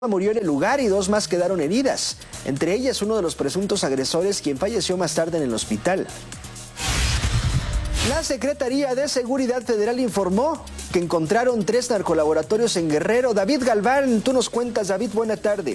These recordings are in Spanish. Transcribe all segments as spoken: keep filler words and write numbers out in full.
murió en el lugar y dos más quedaron heridas, entre ellas uno de los presuntos agresores, quien falleció más tarde en el hospital. La Secretaría de Seguridad Federal informó que encontraron tres narcolaboratorios en Guerrero. David Galván, tú nos cuentas. David, buena tarde.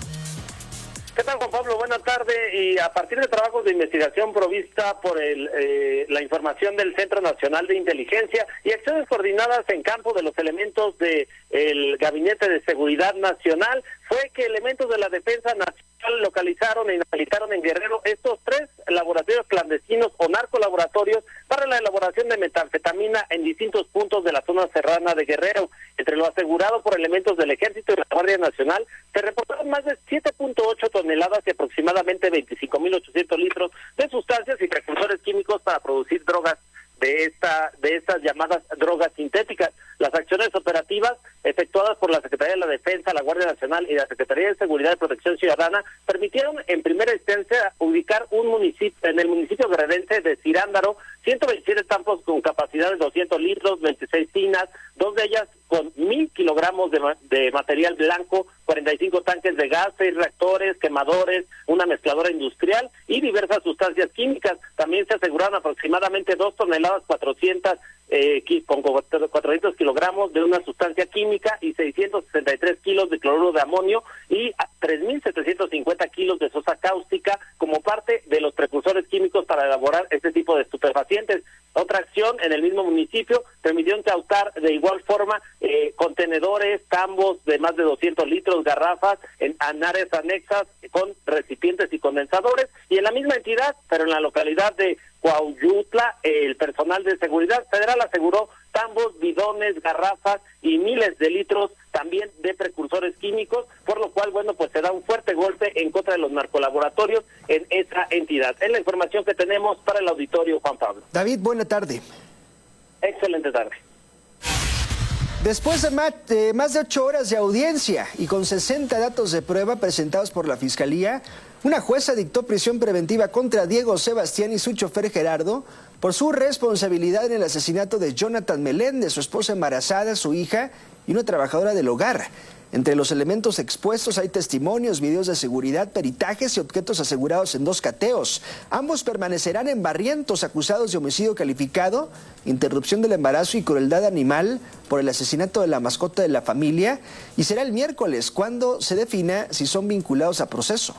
¿Qué tal, Juan Pablo? Buenas tardes. Y a partir de trabajos de investigación provista por el, eh, la información del Centro Nacional de Inteligencia y acciones coordinadas en campo de los elementos del Gabinete de Seguridad Nacional, fue que elementos de la Defensa Nacional localizaron e inhabilitaron en Guerrero estos tres laboratorios clandestinos o narcolaboratorios para la elaboración de metanfetamina en distintos puntos de la zona serrana de Guerrero. Entre lo asegurado por elementos del Ejército y la Guardia Nacional, se reportaron más de siete punto ocho toneladas y aproximadamente veinticinco mil ochocientos litros de sustancias y precursores químicos para producir drogas de esta de estas llamadas drogas sintéticas. Las acciones operativas efectuadas por la Secretaría de la Defensa, la Guardia Nacional y la Secretaría de Seguridad y Protección Ciudadana permitieron en primera instancia ubicar un municipio en el municipio guerrerense de Cirándaro ciento veintisiete tampos con capacidad de doscientos litros, veintiséis tinas, dos de ellas con mil kilogramos de, de material blanco, cuarenta y cinco tanques de gas, seis reactores, quemadores, una mezcladora industrial y diversas sustancias químicas. También se aseguraron aproximadamente dos toneladas cuatrocientas eh, con cuatrocientos kilogramos de una sustancia química y seiscientos sesenta y tres kilos de cloruro de amonio y tres mil setecientos cincuenta kilos de sosa cáustica como parte de los precursores químicos para elaborar este tipo de estupefacientes. Otra acción en el mismo municipio permitió incautar de igual forma eh, contenedores, tambos de más de doscientos litros, garrafas en, en áreas anexas con recipientes y condensadores, y en la misma entidad, pero en la localidad de Cuauyutla, el personal de seguridad federal aseguró tambos, bidones, garrafas y miles de litros también de precursores químicos, por lo cual, bueno, pues se da un fuerte golpe en contra de los narcolaboratorios en esa entidad. Es la información que tenemos para el auditorio, Juan Pablo. David, buena tarde. Excelente tarde. Después de más, de más de ocho horas de audiencia y con sesenta datos de prueba presentados por la Fiscalía, una jueza dictó prisión preventiva contra Diego Sebastián y su chofer Gerardo por su responsabilidad en el asesinato de Jonathan Meléndez, su esposa embarazada, su hija y una trabajadora del hogar. Entre los elementos expuestos hay testimonios, videos de seguridad, peritajes y objetos asegurados en dos cateos. Ambos permanecerán en Barrientos, acusados de homicidio calificado, interrupción del embarazo y crueldad animal por el asesinato de la mascota de la familia, y será el miércoles cuando se defina si son vinculados a proceso.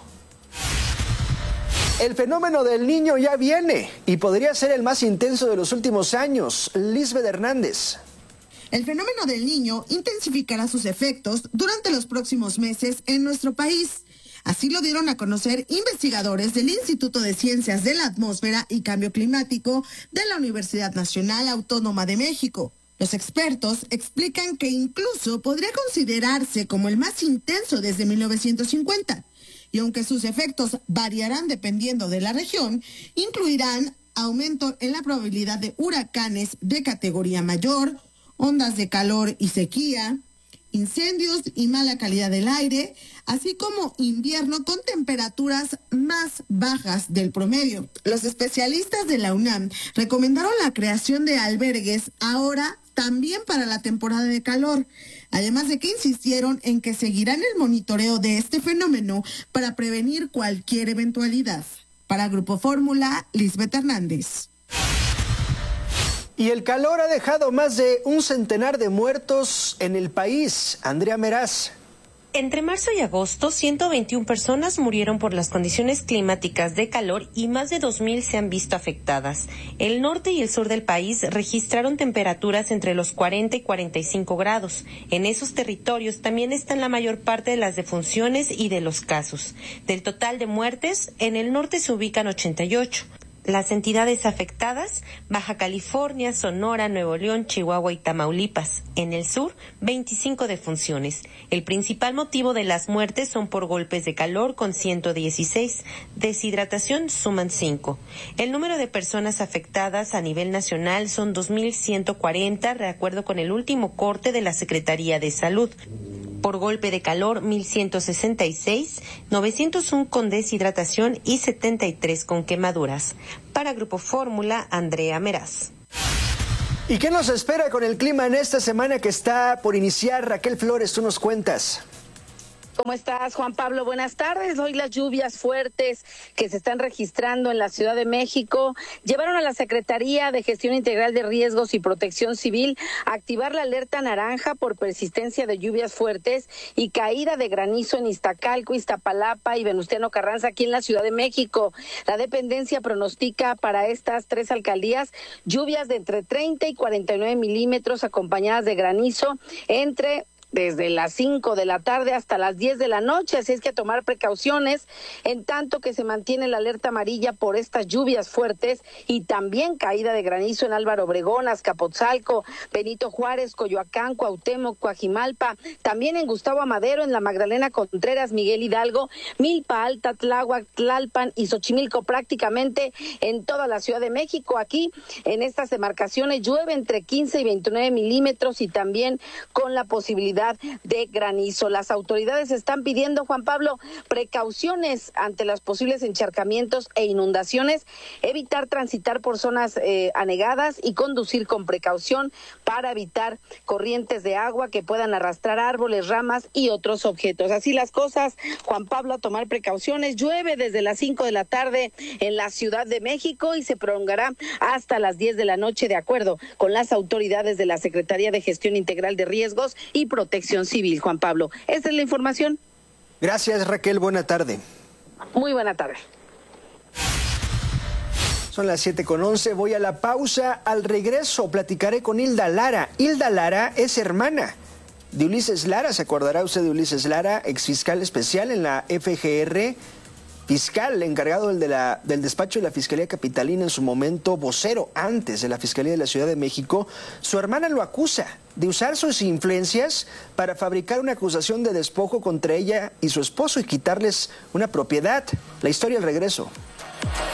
El fenómeno del Niño ya viene y podría ser el más intenso de los últimos años. Lisbeth Hernández. El fenómeno del Niño intensificará sus efectos durante los próximos meses en nuestro país. Así lo dieron a conocer investigadores del Instituto de Ciencias de la Atmósfera y Cambio Climático de la Universidad Nacional Autónoma de México. Los expertos explican que incluso podría considerarse como el más intenso desde mil novecientos cincuenta. Y aunque sus efectos variarán dependiendo de la región, incluirán aumento en la probabilidad de huracanes de categoría mayor, ondas de calor y sequía, incendios y mala calidad del aire, así como invierno con temperaturas más bajas del promedio. Los especialistas de la UNAM recomendaron la creación de albergues ahora también para la temporada de calor, además de que insistieron en que seguirán el monitoreo de este fenómeno para prevenir cualquier eventualidad. Para Grupo Fórmula, Lisbeth Hernández. Y el calor ha dejado más de un centenar de muertos en el país. Andrea Meraz. Entre marzo y agosto, ciento veintiuna personas murieron por las condiciones climáticas de calor y más de dos mil se han visto afectadas. El norte y el sur del país registraron temperaturas entre los cuarenta y cuarenta y cinco grados. En esos territorios también están la mayor parte de las defunciones y de los casos. Del total de muertes, en el norte se ubican ochenta y ocho. Las entidades afectadas, Baja California, Sonora, Nuevo León, Chihuahua y Tamaulipas. En el sur, veinticinco defunciones. El principal motivo de las muertes son por golpes de calor con ciento dieciséis. Deshidratación suman cinco. El número de personas afectadas a nivel nacional son dos mil ciento cuarenta, de acuerdo con el último corte de la Secretaría de Salud. Por golpe de calor, mil ciento sesenta y seis, novecientos uno con deshidratación y setenta y tres con quemaduras. Para Grupo Fórmula, Andrea Meraz. ¿Y qué nos espera con el clima en esta semana que está por iniciar? Raquel Flores, tú nos cuentas. ¿Cómo estás, Juan Pablo? Buenas tardes. Hoy las lluvias fuertes que se están registrando en la Ciudad de México llevaron a la Secretaría de Gestión Integral de Riesgos y Protección Civil a activar la alerta naranja por persistencia de lluvias fuertes y caída de granizo en Iztacalco, Iztapalapa y Venustiano Carranza aquí en la Ciudad de México. La dependencia pronostica para estas tres alcaldías lluvias de entre treinta y cuarenta y nueve milímetros acompañadas de granizo entre desde las cinco de la tarde hasta las diez de la noche, así es que a tomar precauciones, en tanto que se mantiene la alerta amarilla por estas lluvias fuertes y también caída de granizo en Álvaro Obregón, Azcapotzalco, Benito Juárez, Coyoacán, Cuauhtémoc, Coajimalpa, también en Gustavo Amadero, en la Magdalena Contreras, Miguel Hidalgo, Milpa Alta, Tláhuac, Tlalpan y Xochimilco, prácticamente en toda la Ciudad de México. Aquí, en estas demarcaciones, llueve entre quince y veintinueve milímetros y también con la posibilidad de granizo. Las autoridades están pidiendo, Juan Pablo, precauciones ante los posibles encharcamientos e inundaciones, evitar transitar por zonas eh, anegadas y conducir con precaución para evitar corrientes de agua que puedan arrastrar árboles, ramas y otros objetos. Así las cosas, Juan Pablo, a tomar precauciones. Llueve desde las cinco de la tarde en la Ciudad de México y se prolongará hasta las diez de la noche, de acuerdo con las autoridades de la Secretaría de Gestión Integral de Riesgos y Protección Civil. Juan Pablo, esta es la información. Gracias, Raquel. Buena tarde. Muy buena tarde. Son las siete con once. Voy a la pausa. Al regreso platicaré con Hilda Lara. Hilda Lara es hermana de Ulises Lara. ¿Se acordará usted de Ulises Lara, exfiscal especial en la F G R? Fiscal encargado del, de la, del despacho de la Fiscalía Capitalina, en su momento vocero antes de la Fiscalía de la Ciudad de México. Su hermana lo acusa de usar sus influencias para fabricar una acusación de despojo contra ella y su esposo y quitarles una propiedad. La historia al regreso.